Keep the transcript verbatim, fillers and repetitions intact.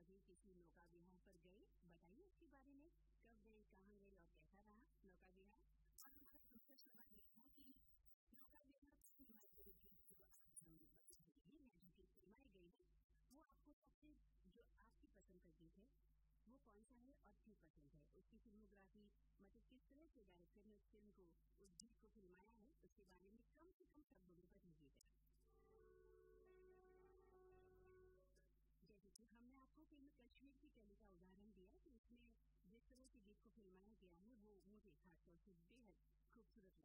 कभी किसी नौका विहार पर गए? बताइए इसके बारे में, कब गए, कहाँ गए और कैसा रहा नौका विहार? और हमारा दूसरा सवाल ये था कि नौका विहार फिल्माई गई थी, जो आज हम बता रहे हैं, जो कि फिल्माई गई है, वो आपको सबसे जो आपकी पसंद का गीत है वो कौन सा है और क्यों पसंद है? उसकी फिल्मोग्राफी, मतलब किस तरह से डायरेक्टर ने उस फिल्म को, उस गीत को फिल्माया है, उसके बारे में कम से कम शब्दों में बताइएगा। जैसे कि हमने आपको फिल्म कश्मीर की कली का उदाहरण दिया कि उसमें जिस तरह से गीत को फिल्माया गया है वो मुझे खासतौर से बेहद खूबसूरत